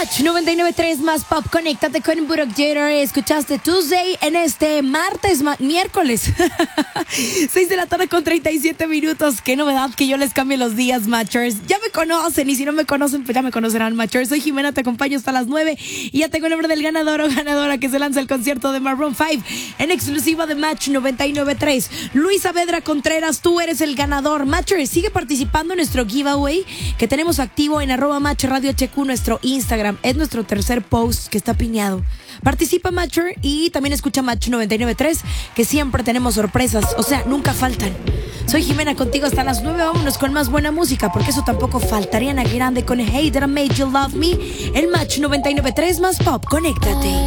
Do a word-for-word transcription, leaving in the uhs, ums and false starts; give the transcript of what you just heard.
Match noventa y nueve punto tres más Pop. Conéctate con Burok Jeter. Escuchaste Tuesday en este martes, ma- miércoles. seis de la tarde con treinta y siete minutos. Qué novedad que yo les cambie los días, Matchers. Ya me conocen y si no me conocen, pues ya me conocerán, Matchers. Soy Jimena, te acompaño hasta las nueve y ya tengo el nombre del ganador o ganadora que se lanza el concierto de Maroon cinco en exclusiva de Match noventa y nueve punto tres. Luis Saavedra Contreras, tú eres el ganador. Matchers, sigue participando en nuestro giveaway que tenemos activo en arroba Match Radio H Q, nuestro Instagram. Es nuestro tercer post que está piñado. Participa, Matcher, y también escucha Match noventa y nueve punto tres, que siempre tenemos sorpresas, o sea, nunca faltan. Soy Jimena, contigo hasta las nueve. Vámonos con más buena música, porque eso tampoco faltaría. Ariana Grande con Hey That I Made You Love Me. El Match noventa y nueve punto tres más Pop. Conéctate.